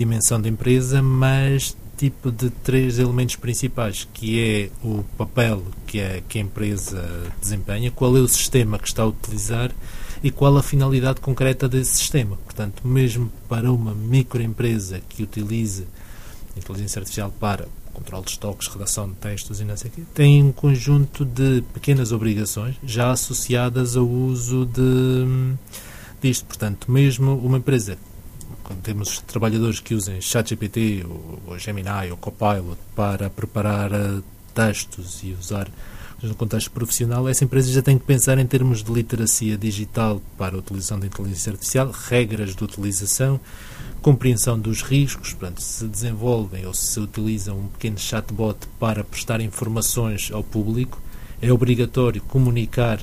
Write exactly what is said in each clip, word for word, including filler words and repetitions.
dimensão da empresa, mas tipo de três elementos principais, que é o papel que a, que a empresa desempenha, qual é o sistema que está a utilizar e qual a finalidade concreta desse sistema. Portanto, mesmo para uma microempresa que utilize inteligência artificial para controle de estoques, redação de textos e não sei o quê, tem um conjunto de pequenas obrigações já associadas ao uso de, disto. Portanto, mesmo uma empresa, quando temos trabalhadores que usem ChatGPT ou, ou Gemini ou Copilot para preparar uh, textos e usar no contexto profissional, essa empresa já tem que pensar em termos de literacia digital para a utilização da inteligência artificial, regras de utilização, compreensão dos riscos. Portanto, se desenvolvem ou se utilizam um pequeno chatbot para prestar informações ao público, é obrigatório comunicar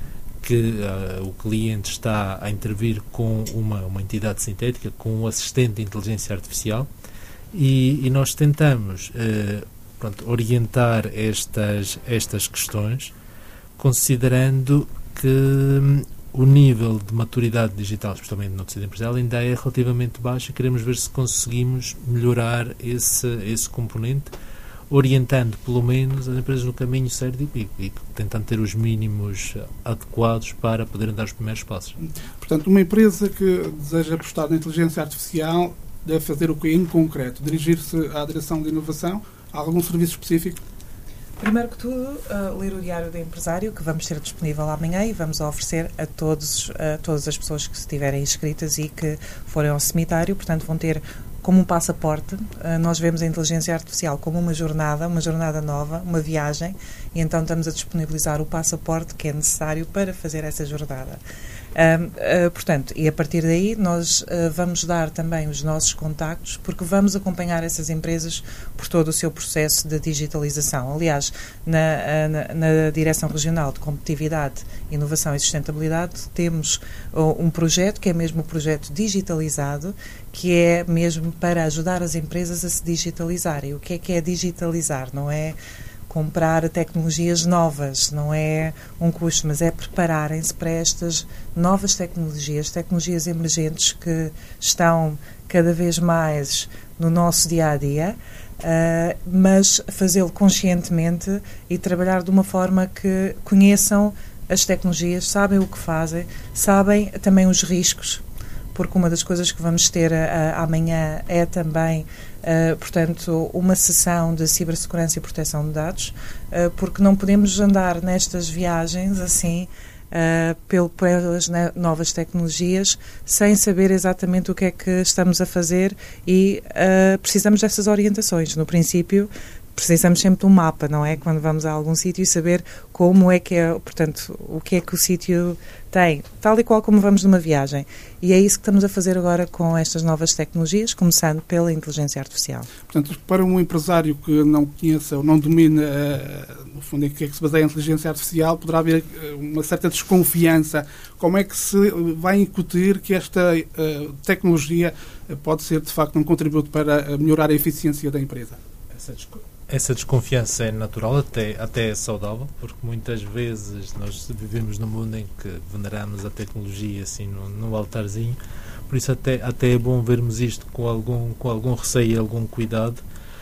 que uh, o cliente está a intervir com uma, uma entidade sintética, com um assistente de inteligência artificial, e, e nós tentamos uh, pronto, orientar estas, estas questões, considerando que hum, o nível de maturidade digital, especialmente no tecido empresarial, ainda é relativamente baixo, e queremos ver se conseguimos melhorar esse, esse componente, orientando pelo menos as empresas no caminho certo e, e tentando ter os mínimos adequados para poderem dar os primeiros passos. Portanto, uma empresa que deseja apostar na inteligência artificial deve fazer o que em concreto? Dirigir-se à direção de inovação? Há algum serviço específico? Primeiro que tudo, uh, ler o Diário do Empresário, que vamos ter disponível amanhã e vamos oferecer a todos, a todas as pessoas que estiverem inscritas e que forem ao cemitério. Portanto, vão ter como um passaporte. Uh, nós vemos a inteligência artificial como uma jornada, uma jornada nova, uma viagem, e então estamos a disponibilizar o passaporte que é necessário para fazer essa jornada. Uh, uh, portanto, e a partir daí nós uh, vamos dar também os nossos contactos, porque vamos acompanhar essas empresas por todo o seu processo de digitalização. Aliás, na, na, na Direção Regional de Competitividade, Inovação e Sustentabilidade temos uh, um projeto que é mesmo o projeto digitalizado, que é mesmo para ajudar as empresas a se digitalizarem. O que é que é digitalizar? Não é comprar tecnologias novas, não é um custo, mas é prepararem-se para estas novas tecnologias, tecnologias emergentes que estão cada vez mais no nosso dia-a-dia, uh, mas fazê-lo conscientemente e trabalhar de uma forma que conheçam as tecnologias, sabem o que fazem, sabem também os riscos, porque uma das coisas que vamos ter uh, amanhã é também Uh, portanto, uma sessão de cibersegurança e proteção de dados, uh, porque não podemos andar nestas viagens assim, uh, pelo, pelas ne- novas tecnologias, sem saber exatamente o que é que estamos a fazer, e uh, precisamos dessas orientações. No princípio, precisamos sempre de um mapa, não é? Quando vamos a algum sítio, e saber como é que é, portanto, o que é que o sítio tem, tal e qual como vamos numa viagem. E é isso que estamos a fazer agora com estas novas tecnologias, começando pela inteligência artificial. Portanto, para um empresário que não conheça ou não domine, uh, no fundo, em que é que se baseia a inteligência artificial, poderá haver uh, uma certa desconfiança. Como é que se vai incutir que esta uh, tecnologia uh, pode ser, de facto, um contributo para uh, melhorar a eficiência da empresa? Essa desculpa. Essa desconfiança é natural, até, até é saudável, porque muitas vezes nós vivemos num mundo em que veneramos a tecnologia assim no, no altarzinho, por isso até, até é bom vermos isto com algum, com algum receio e algum cuidado,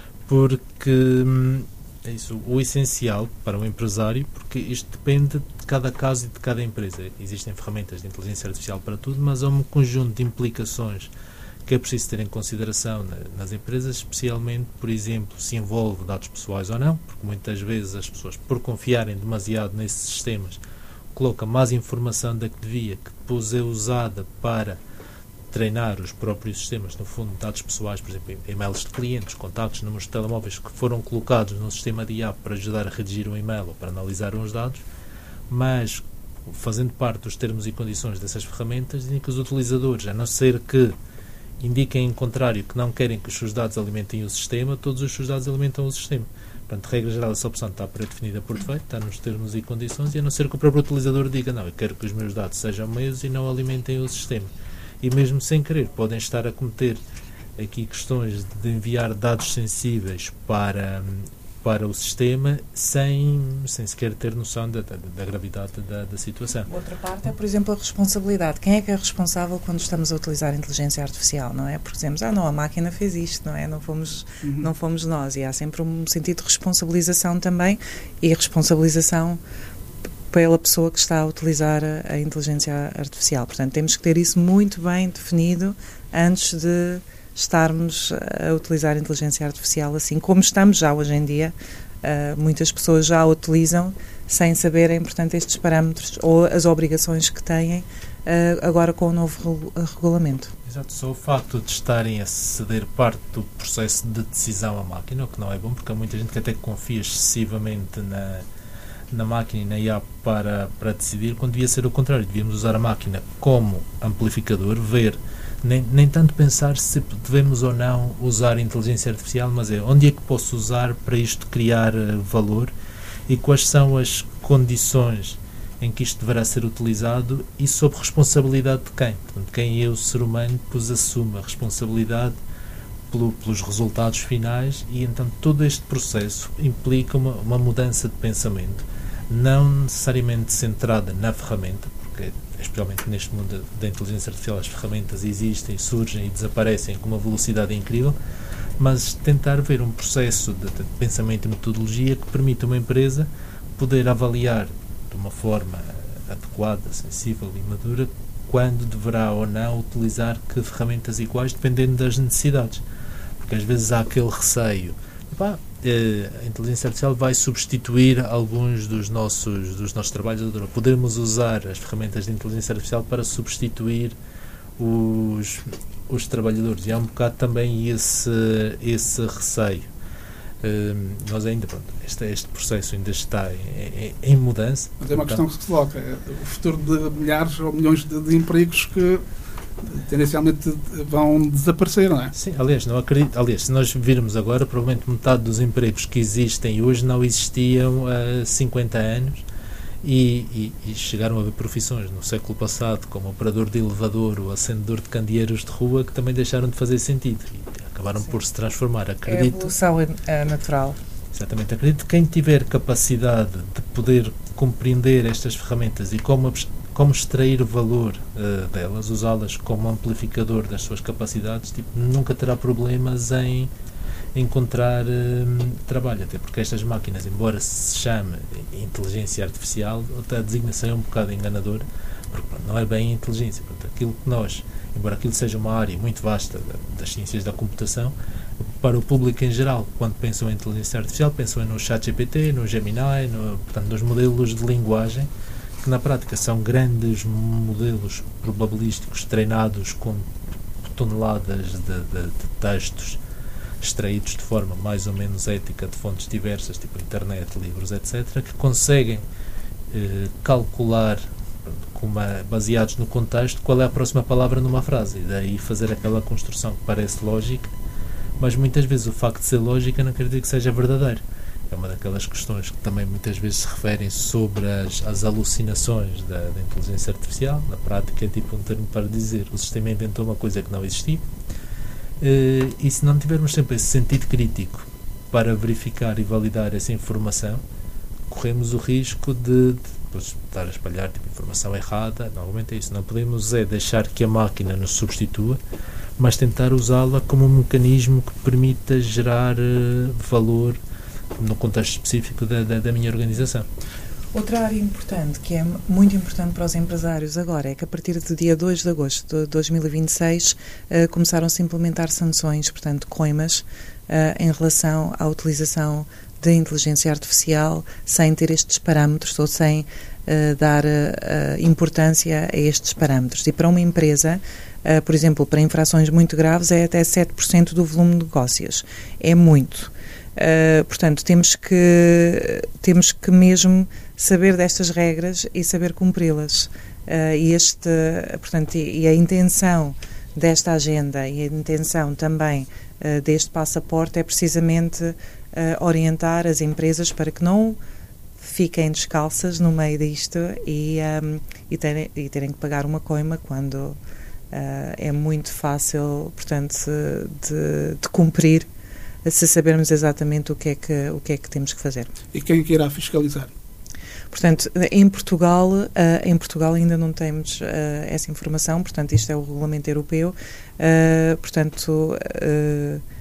porque hum, é isso, o essencial para um empresário, porque isto depende de cada caso e de cada empresa. Existem ferramentas de inteligência artificial para tudo, mas há um conjunto de implicações que é preciso ter em consideração nas empresas, especialmente, por exemplo, se envolve dados pessoais ou não, porque muitas vezes as pessoas, por confiarem demasiado nesses sistemas, colocam mais informação da que devia, que depois é usada para treinar os próprios sistemas, no fundo, dados pessoais, por exemplo, e-mails de clientes, contactos, números de telemóveis que foram colocados no sistema de I A para ajudar a redigir um e-mail ou para analisar os dados, mas, fazendo parte dos termos e condições dessas ferramentas, dizem que os utilizadores, a não ser que indiquem em contrário que não querem que os seus dados alimentem o sistema, todos os seus dados alimentam o sistema. Portanto, regra geral, essa opção está pré-definida por defeito, está nos termos e condições, e a não ser que o próprio utilizador diga, não, eu quero que os meus dados sejam meus e não alimentem o sistema. E mesmo sem querer, podem estar a cometer aqui questões de enviar dados sensíveis para, para o sistema sem, sem sequer ter noção da, da, da gravidade da, da situação. Outra parte é, por exemplo, a responsabilidade. Quem é que é responsável quando estamos a utilizar a inteligência artificial, não é? Porque dizemos, ah, não, a máquina fez isto, não é? Não fomos, uhum. não fomos nós. E há sempre um sentido de responsabilização também, e a responsabilização pela pessoa que está a utilizar a, a inteligência artificial. Portanto, temos que ter isso muito bem definido antes de estarmos a utilizar a inteligência artificial assim como estamos já hoje em dia. Uh, muitas pessoas já a utilizam sem saberem, portanto, estes parâmetros ou as obrigações que têm uh, agora com o novo regulamento. Exato, só o facto de estarem a ceder parte do processo de decisão à máquina, o que não é bom, porque há muita gente que até confia excessivamente na, na máquina e na I A para, para decidir, quando devia ser o contrário. Devíamos usar a máquina como amplificador, ver Nem, nem tanto pensar se devemos ou não usar a inteligência artificial, mas é onde é que posso usar para isto criar uh, valor e quais são as condições em que isto deverá ser utilizado e sob responsabilidade de quem? Portanto, quem é o ser humano que os assume a responsabilidade pelo, pelos resultados finais, e então todo este processo implica uma, uma mudança de pensamento, não necessariamente centrada na ferramenta, porque especialmente neste mundo da inteligência artificial as ferramentas existem, surgem e desaparecem com uma velocidade incrível, mas tentar ver um processo de, de pensamento e metodologia que permita uma empresa poder avaliar de uma forma adequada, sensível e madura quando deverá ou não utilizar que ferramentas e quais, dependendo das necessidades. Porque às vezes há aquele receio, epá, a inteligência artificial vai substituir alguns dos nossos, dos nossos trabalhos. Podemos usar as ferramentas de inteligência artificial para substituir os, os trabalhadores. E há um bocado também esse, esse receio. Uh, nós ainda, pronto, este, este processo ainda está em, em, em mudança. Mas é uma questão que se coloca. É o futuro de milhares ou milhões de, de empregos que tendencialmente vão desaparecer, não é? Sim, aliás, não acredito, aliás, se nós virmos agora, provavelmente metade dos empregos que existem hoje não existiam há cinquenta anos e, e, e chegaram a haver profissões no século passado, como operador de elevador ou acendedor de candeeiros de rua, que também deixaram de fazer sentido e acabaram Sim. por se transformar. Acredito, é a evolução é natural. Exatamente, acredito que quem tiver capacidade de poder compreender estas ferramentas e como como extrair valor uh, delas, usá-las como amplificador das suas capacidades, tipo, nunca terá problemas em encontrar uh, trabalho, até porque estas máquinas, embora se chame inteligência artificial, até a designação é um bocado enganadora, porque pronto, não é bem inteligência. Portanto, aquilo que nós, embora aquilo seja uma área muito vasta das ciências da computação, para o público em geral, quando pensam em inteligência artificial, pensam no ChatGPT, no Gemini, no, portanto, nos modelos de linguagem, que na prática são grandes modelos probabilísticos treinados com toneladas de, de, de textos extraídos de forma mais ou menos ética de fontes diversas, tipo internet, livros, etcétera, que conseguem eh, calcular, com uma, baseados no contexto, qual é a próxima palavra numa frase, e daí fazer aquela construção que parece lógica, mas muitas vezes o facto de ser lógica não quer dizer que seja verdadeiro. É uma daquelas questões que também muitas vezes se referem sobre as, as alucinações da, da inteligência artificial. Na prática é tipo um termo para dizer o sistema inventou uma coisa que não existia, uh, e se não tivermos sempre esse sentido crítico para verificar e validar essa informação, corremos o risco de, de depois estar a espalhar tipo, informação errada. Normalmente é isso. Não podemos é deixar que a máquina nos substitua, mas tentar usá-la como um mecanismo que permita gerar uh, valor no contexto específico da, da, da minha organização. Outra área importante, que é muito importante para os empresários agora, é que a partir do dia dois de agosto de dois mil e vinte e seis uh, começaram-se a implementar sanções, portanto, coimas, uh, em relação à utilização da inteligência artificial sem ter estes parâmetros ou sem uh, dar uh, importância a estes parâmetros. E para uma empresa, uh, por exemplo, para infrações muito graves, é até sete por cento do volume de negócios. É muito. Uh, portanto, temos que, temos que mesmo saber destas regras e saber cumpri-las. Uh, e, este, portanto, e, e a intenção desta agenda e a intenção também uh, deste passaporte é precisamente uh, orientar as empresas para que não fiquem descalças no meio disto e, um, e, terem, e terem que pagar uma coima quando uh, é muito fácil, portanto, de, de cumprir se sabermos exatamente o que é que, o que é que temos que fazer. E quem é que irá fiscalizar? Portanto, em Portugal, uh, em Portugal ainda não temos uh, essa informação, portanto, isto é o regulamento europeu, uh, portanto, uh,